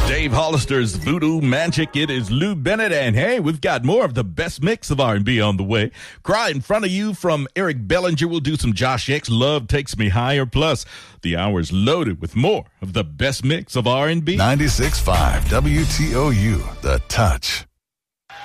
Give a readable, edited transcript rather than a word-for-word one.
Dave Hollister's Voodoo Magic. It is Lou Bennett, and hey, we've got more of the best mix of R&B on the way. Cry in Front of You from Eric Bellinger. We'll do some Josh X, Love Takes Me Higher. Plus, the hour's loaded with more of the best mix of R&B. 96.5 WTOU, The Touch.